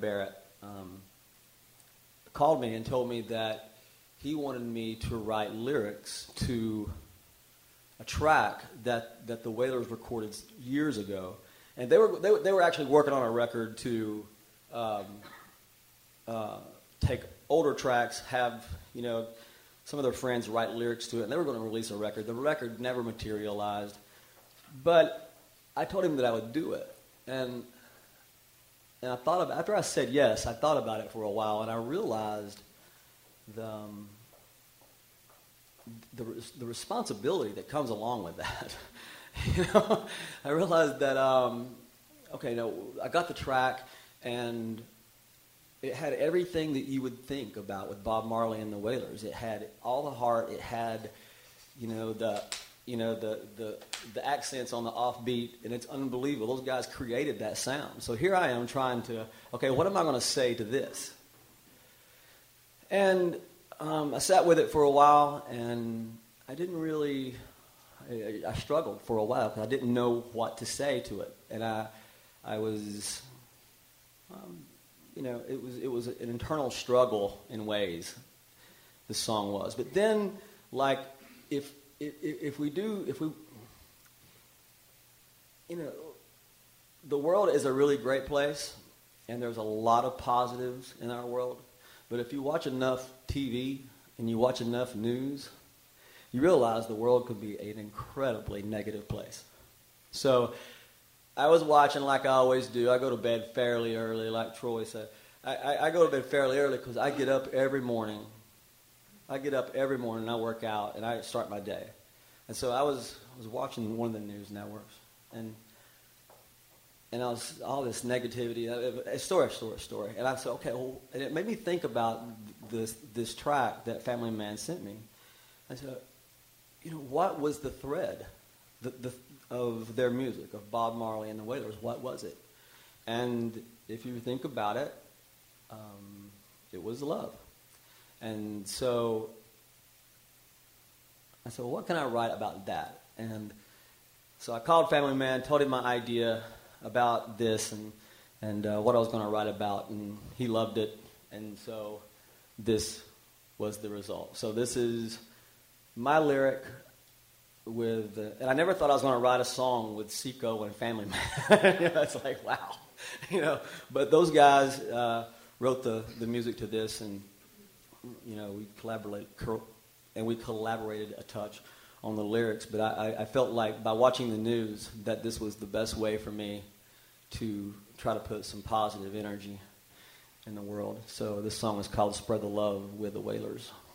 Barrett called me and told me that he wanted me to write lyrics to a track that the Wailers recorded years ago, and they were actually working on a record to take older tracks, have some of their friends write lyrics to it, and they were going to release a record. The record never materialized, but I told him that I would do it, and I thought about after I said yes, I thought about it for a while, and I realized the responsibility that comes along with that. I realized that I got the track, and it had everything that you would think about with Bob Marley and the Wailers. It had all the heart. It had, the accents on the offbeat, and it's unbelievable. Those guys created that sound. So here I am trying to, what am I going to say to this? And I sat with it for a while, and I didn't really. I struggled for a while because I didn't know what to say to it, and I was. It was an internal struggle in ways. The song was, but then, if we, the world is a really great place, and there's a lot of positives in our world. But if you watch enough TV and you watch enough news, you realize the world could be an incredibly negative place. So I was watching like I always do. I go to bed fairly early, like Troy said. I go to bed fairly early because I get up every morning. I work out, and I start my day. And so I was watching one of the news networks, and I was all this negativity, story. And I said, and it made me think about this track that Family Man sent me. I said, what was the thread of their music, of Bob Marley and the Wailers? What was it? And if you think about it, it was love. And so I said, what can I write about that? And so I called Family Man, told him my idea about this and what I was going to write about, and he loved it. And so this was the result. So this is my lyric with, and I never thought I was going to write a song with Seco and Family Man. It's like, wow. But those guys wrote the music to this, and we collaborated a touch on the lyrics. But I felt like by watching the news that this was the best way for me to try to put some positive energy in the world. So this song is called "Spread the Love" with the Wailers.